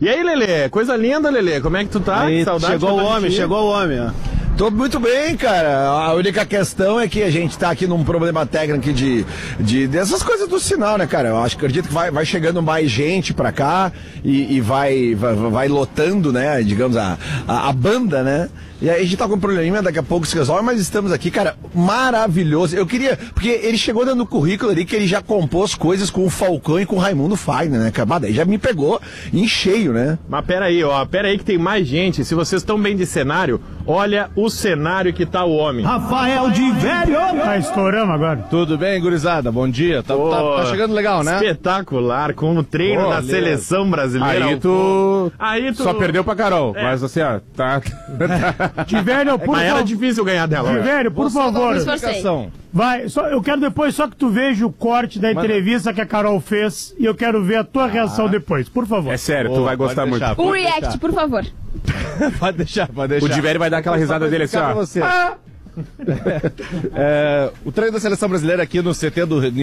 E aí, Lelê? Coisa linda, Lelê. Como é que tu tá? Aí, Saudade. chegou o homem, ó. Tô muito bem, cara. A única questão é que a gente tá aqui num problema técnico dessas coisas do sinal, né, cara? Eu acredito que vai chegando mais gente pra cá e vai lotando, né, digamos, a banda, né? E aí a gente tá com um probleminha, daqui a pouco se resolve, mas estamos aqui, cara, maravilhoso. Eu queria, porque ele chegou dando currículo ali que ele já compôs coisas com o Falcão e com o Raimundo Fagner, né, cara? Mas daí já me pegou em cheio, né? Mas peraí que tem mais gente. Se vocês estão bem de cenário, olha o cenário que tá o homem. Rafael de Velho! Tá estouramos agora. Tudo bem, gurizada? Bom dia. Tá chegando legal, né? Espetacular, com o treino da seleção brasileira. Aí tu só perdeu pra Carol, mas assim, ó, tá... De Velho, por favor. Mas era difícil ganhar dela. De Velho, por favor. Vai, eu quero depois só que tu veja o corte da entrevista que a Carol fez e eu quero ver a tua reação depois, por favor. É sério, tu vai gostar muito. Um react, por favor. Pode deixar. O Diverio vai dar aquela risada dele assim, ó. O treino da seleção brasileira aqui no CT do